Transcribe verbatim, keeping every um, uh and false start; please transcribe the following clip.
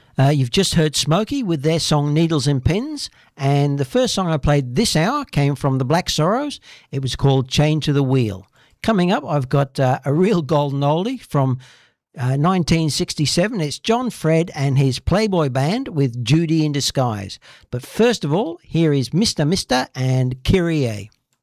Uh, you've just heard Smokey with their song Needles and Pens, and the first song I played this hour came from the Black Sorrows. It was called Chained to the Wheel. Coming up, I've got uh, a real golden oldie from uh, nineteen sixty-seven. It's John Fred and his Playboy Band with Judy in Disguise. But first of all, here is Mister Mister and Kyrie.